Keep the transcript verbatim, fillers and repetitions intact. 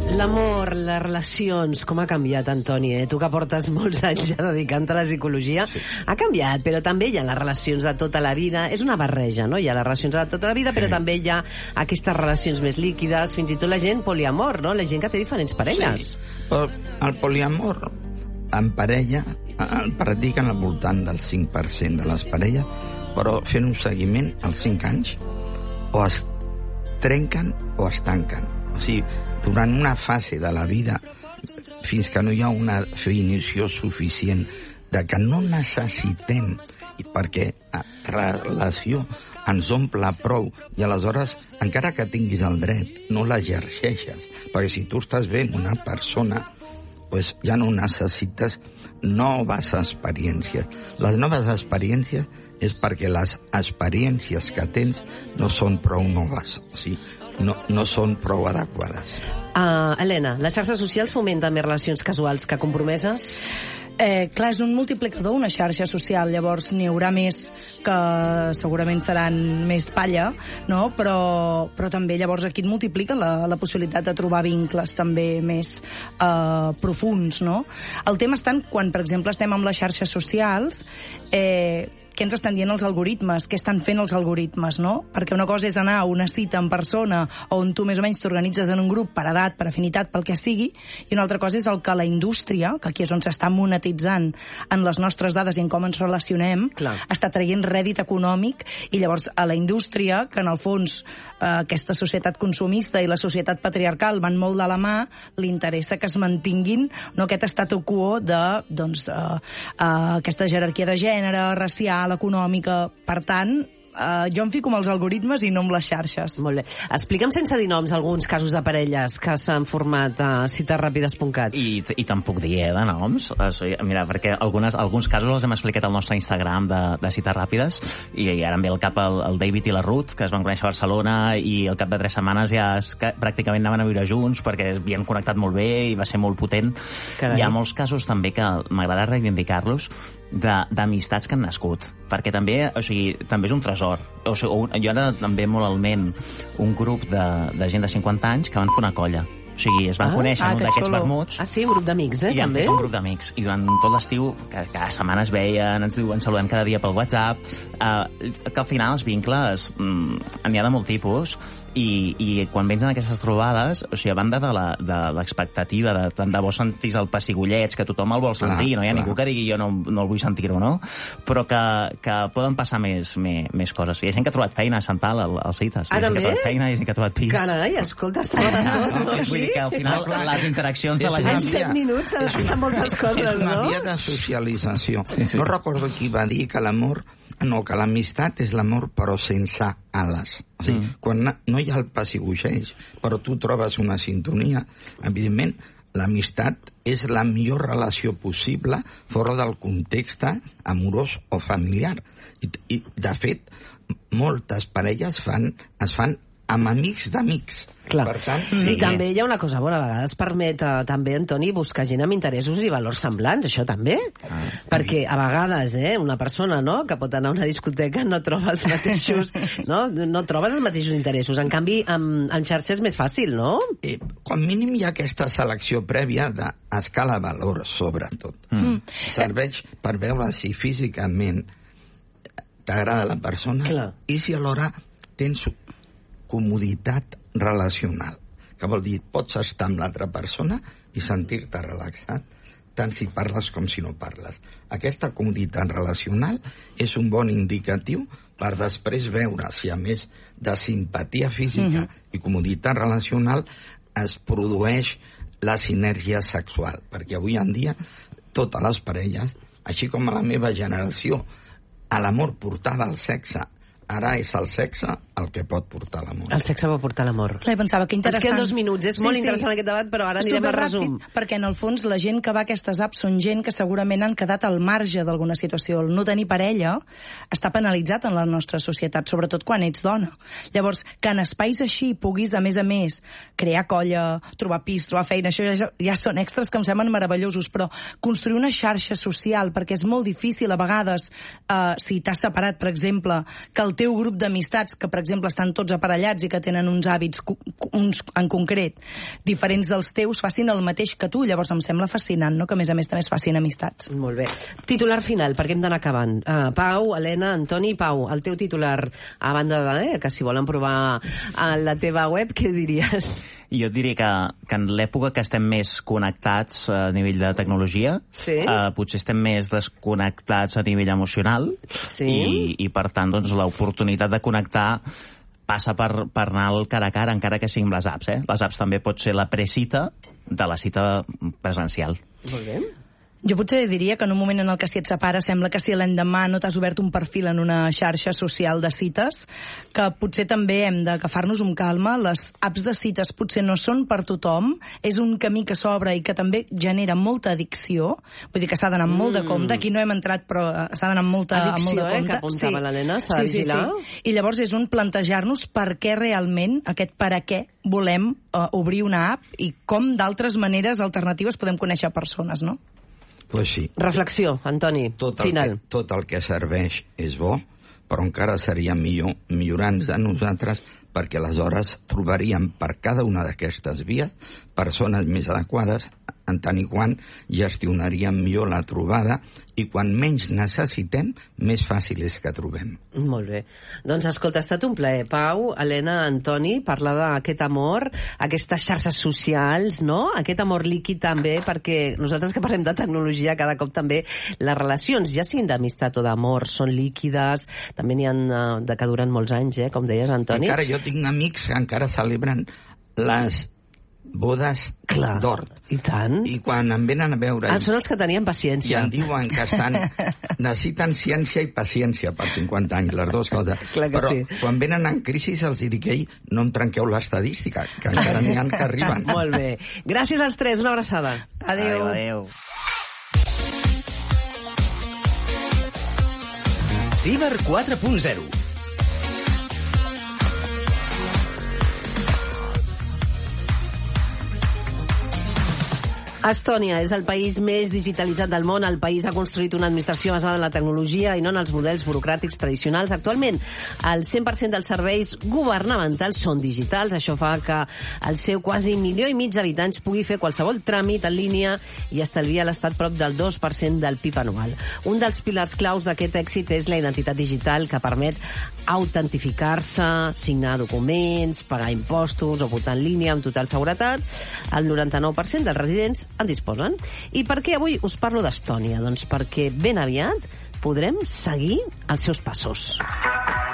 L'amor, les relacions, com ha canviat, Antoni? Eh? Tu que portes molts anys ja dedicant-te a la psicologia, sí. Ha canviat, però també hi ha les relacions de tota la vida. És una barreja, no? Hi ha les relacions de tota la vida, sí. Però també hi ha aquestes relacions més líquides, fins i tot la gent poliamor, no? La gent que té diferents parelles. Sí. Però el poliamor en parella el practiquen al voltant del cinc per cent de les parelles, però fent un seguiment als cinc anys o es trenquen o es tanquen. O sigui, durant una fase de la vida, fins que no hi ha una definició suficient de que no necessitem, perquè la relació ens omple prou, i aleshores, encara que tinguis el dret, no l'exerceixes, perquè si tu estàs bé amb una persona, pues ja no necessites noves experiències. Les noves experiències és perquè les experiències que tens no són prou noves, o sigui, no, no són prou adequades. Uh, Helena, les xarxes socials fomenten més relacions casuals que compromeses? Eh, clar, és un multiplicador, una xarxa social, llavors n'hi haurà més que segurament seran més palla, no? però, però també llavors aquí et multiplica la, la possibilitat de trobar vincles també més eh, profuns, no? El tema està en quan, per exemple, estem amb les xarxes socials, eh, què ens estan dient els algoritmes, què estan fent els algoritmes, no? Perquè una cosa és anar a una cita en persona on tu més o menys t'organitzes en un grup per edat, per afinitat, pel que sigui, i una altra cosa és el que la indústria, que aquí és on s'està monetitzant en les nostres dades i en com ens relacionem, Clar. està traient rèdit econòmic, i llavors a la indústria, que en el fons eh, aquesta societat consumista i la societat patriarcal van molt de la mà, li interessa que es mantinguin, no, aquest statu quo de doncs, eh, eh, aquesta jerarquia de gènere, racial, l'econòmica. Per tant, Uh, jo em fico amb els algoritmes i no amb les xarxes. Molt bé. Explica'm sense dir noms alguns casos de parelles que s'han format a cites ràpides punt cat. I, i te'n puc dir, eh, de noms. O sigui, mira, perquè algunes, alguns casos els hem explicat al nostre Instagram de, de cites ràpides, i, i ara em ve al cap el, el David i la Ruth, que es van conèixer a Barcelona, i al cap de tres setmanes ja es, que, pràcticament anaven a viure junts perquè havien connectat molt bé i va ser molt potent. Carai. Hi ha molts casos també que m'agrada reivindicar-los, d'amistats que han nascut, perquè també, o sigui, també és un tresor. O sigui, jo ara també molt al ment un grup de, de gent de cinquanta anys que van fer una colla. O sigui, es van ah, conèixer ah, en un d'aquests vermuts. Ah, sí, un grup d'amics, eh, i també? I han fet un grup d'amics. I durant tot l'estiu, que cada setmana es veien, ens diuen, saludem cada dia pel WhatsApp, eh, que al final els vincles mm, n'hi ha de molt tipus, i, i quan vens en aquestes trobades, o sigui, a banda de l'expectativa, de, tant de bo sentís el pessigolleig, que tothom el vol sentir, clar, no hi ha clar. Ningú que digui jo no, no el vull sentir-ho, no? Però que, que poden passar més, més, més coses. Hi ha gent que ha trobat feina a Santal, al, al CITES. Ah, hi ha gent també? que ha trobat feina, hi ha gent que ha trobat pis. Carai, escolta, has trobat tot, no? Vull dir que al final les interaccions de la gent... En set minuts s'ha de passar moltes coses, no? És una via de socialització. Sí, sí. No recordo qui va dir que l'amor... No, que l'amistat és l'amor però sense ales. O sigui, mm. quan no hi ha el pessigolleig, però tu trobes una sintonia, evidentment, l'amistat és la millor relació possible fora del context amorós o familiar. I, i de fet, moltes parelles fan, es fan amb amics d'amics. Clar. Per tant, sí. I també hi ha una cosa bona, a vegades permet uh, també, Antoni, buscar gent amb interessos i valors semblants, això també. Ah, perquè a vegades, eh, una persona, no?, que pot anar a una discoteca no troba els mateixos, no? No trobes els mateixos interessos. En canvi, amb, amb xarxes és més fàcil, no? Eh, com mínim hi ha aquesta selecció prèvia d'escala valor, sobretot. Mm. Serveix per veure si físicament t'agrada la persona. Clar. I si alhora tens comoditat relacional, que vol dir pots estar amb l'altra persona i sentir-te relaxat tant si parles com si no parles. Aquesta comoditat relacional és un bon indicatiu per després veure si a més de simpatia física mm-hmm. i comoditat relacional es produeix la sinergia sexual, perquè avui en dia totes les parelles, així com a la meva generació, a l'amor portada al sexe, ara és el sexe el que pot portar l'amor. El sexe pot portar l'amor. Clar, pensava que interessant. Ens queden dos minuts, és sí, molt sí. interessant aquest debat, però ara anirem a resum. Perquè en el fons la gent que va a aquestes apps són gent que segurament han quedat al marge d'alguna situació. El no tenir parella està penalitzat en la nostra societat, sobretot quan ets dona. Llavors, que en espais així puguis, a més a més, crear colla, trobar pis, trobar feina, això ja, ja són extras que em semblen meravellosos, però construir una xarxa social, perquè és molt difícil a vegades, eh, si t'has separat, per exemple, que el teu grup d'amistats, que per exemple, estan tots aparellats i que tenen uns hàbits, uns en concret, diferents dels teus, facin el mateix que tu. Llavors em sembla fascinant, no?, que a més a més també es facin amistats. Molt bé. Titular final, perquè hem d'anar acabant. Uh, Pau, Helena, Antoni, Pau, el teu titular, a banda de eh, que si volen provar a la teva web, què diries? Jo diria que, que en l'època que estem més connectats a nivell de tecnologia, sí. eh, potser estem més desconnectats a nivell emocional, sí. i, i per tant doncs, l'oportunitat de connectar passa per, per anar al cara a cara, encara que siguin les apps. Eh? Les apps també pot ser la precita de la cita presencial. Molt bé. Jo potser diria que en un moment en el que si et separa sembla que si l'endemà no t'has obert un perfil en una xarxa social de cites, que potser també hem d'agafar-nos amb calma. Les apps de cites potser no són per tothom, és un camí que s'obre i que també genera molta addicció, vull dir que s'ha d'anar amb molt de compte, aquí no hem entrat però s'ha d'anar amb molta, addicció, amb molt de compte. Eh, que apuntava sí. l'Helena, s'ha de sí, vigilar. Sí, sí. I llavors és un plantejar-nos per què realment, aquest per a què volem uh, obrir una app i com d'altres maneres alternatives podem conèixer persones, no? Pues sí. Reflexió, Antoni, tot el final. Que, tot el que serveix és bo, però encara seria millor millorar-nos de nosaltres, perquè aleshores trobaríem per cada una d'aquestes vies persones més adequades, en tant i quant gestionaríem millor la trobada, i quan menys necessitem, més fàcil és que trobem. Molt bé. Doncs escolta, ha estat un plaer. Pau, Helena, Antoni, parlar d'aquest amor, aquestes xarxes socials, no? Aquest amor líquid també, perquè nosaltres que parlem de tecnologia, cada cop també les relacions, ja siguin d'amistat o d'amor, són líquides, també n'hi ha de que duren molts anys, eh? Com deies, Antoni. Encara jo tinc amics que encara celebren les bodes d'hort. I tant. I quan em venen a veure... Ah, són els que tenien paciència. I em diuen que estan... necessiten ciència i paciència per cinquanta anys, les dues coses. Clar que Però sí. quan venen en crisi els dic, ei, no em trenqueu l'estadística, que encara n'hi ha que arriben. Molt bé. Gràcies als tres, una abraçada. Adéu. Adéu, adéu. Ciber quatre punt zero. Estònia és el país més digitalitzat del món. El país ha construït una administració basada en la tecnologia i no en els models burocràtics tradicionals. Actualment, el cent per cent dels serveis governamentals són digitals. Això fa que el seu quasi milió i mig d'habitants pugui fer qualsevol tràmit en línia i estalviar a l'Estat prop del dos per cent del P I B anual. Un dels pilars claus d'aquest èxit és la identitat digital, que permet autentificar-se, signar documents, pagar impostos o votar en línia amb total seguretat. El noranta-nou per cent dels residents en disposen. I per què avui us parlo d'Estònia? Doncs perquè ben aviat podrem seguir els seus passos.